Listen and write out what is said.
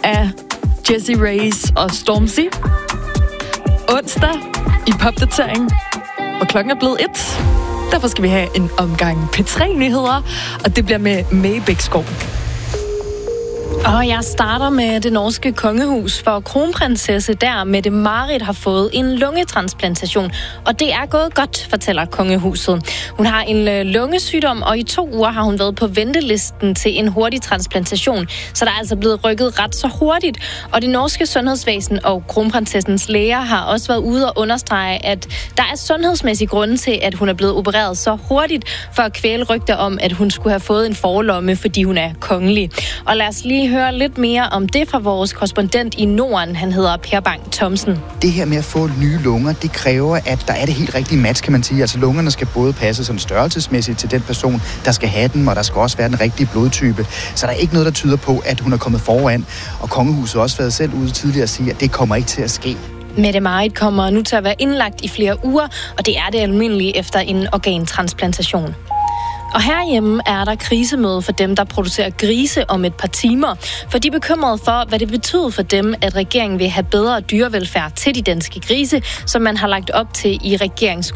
af Jessie Reyes og Stormzy. Onsdag i popdatering, og klokken er blevet 1. Derfor skal vi have en omgang P3-nyheder, og det bliver med May Bækskov. Og jeg starter med det norske kongehus, for kronprinsesse der, Mette Marit, har fået en lungetransplantation. Og det er gået godt, fortæller kongehuset. Hun har en lungesygdom, og i 2 uger har hun været på ventelisten til en hurtig transplantation. Så der er altså blevet rykket ret så hurtigt. Og det norske sundhedsvæsen og kronprinsessens læger har også været ude og understrege, at der er sundhedsmæssige grunde til, at hun er blevet opereret så hurtigt, for at kvæle rygter om, at hun skulle have fået en forlomme, fordi hun er kongelig. Og lad os lige høre lidt mere om det fra vores korrespondent i Norden. Han hedder Per Bang Thomsen. Det her med at få nye lunger, det kræver, at der er det helt rigtige match, kan man sige. Altså lungerne skal både passe sådan størrelsesmæssigt til den person, der skal have dem, og der skal også være den rigtige blodtype. Så der er ikke noget, der tyder på, at hun er kommet foran. Og kongehuset har også været selv ude tidligere at sige, at det kommer ikke til at ske. Mette Marit kommer nu til at være indlagt i flere uger, og det er det almindelige efter en organtransplantation. Og herhjemme er der krisemøde for dem, der producerer grise om et par timer. For de er bekymrede for, hvad det betyder for dem, at regeringen vil have bedre dyrevelfærd til de danske grise, som man har lagt op til i